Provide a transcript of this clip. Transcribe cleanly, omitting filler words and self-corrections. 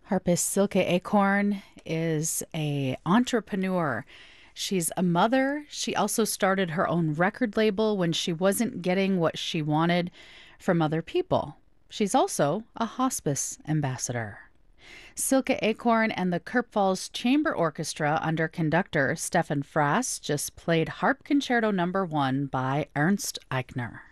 Harpist Silke Acorn is a entrepreneur. She's a mother. She also started her own record label when she wasn't getting what she wanted from other people. She's also a hospice ambassador. Silke Acorn and the Kirk Falls Chamber Orchestra under conductor Stefan Frass just played Harp Concerto No. 1 by Ernst Eichner.